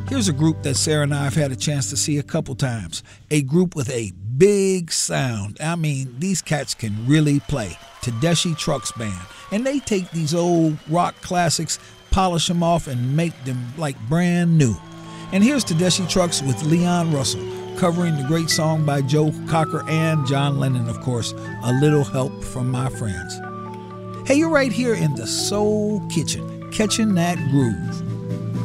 Here's a group that Sarah and I have had a chance to see a couple times. A group with a big sound. I mean, these cats can really play. Tedeschi Trucks Band. And they take these old rock classics, polish them off, and make them like brand new. And here's Tedeschi Trucks with Leon Russell, covering the great song by Joe Cocker and John Lennon, of course, A Little Help from My Friends. Hey, you're right here in the Soul Kitchen, catching that groove.